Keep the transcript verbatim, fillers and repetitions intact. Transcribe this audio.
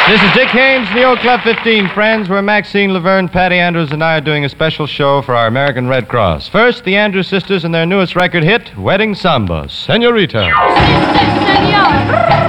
This is Dick Haynes, the Old Club fifteen, friends, where Maxine Laverne, Patty Andrews, and I are doing a special show for our American Red Cross. First, the Andrews Sisters and their newest record hit, Wedding Samba, Senorita. Sister, senor.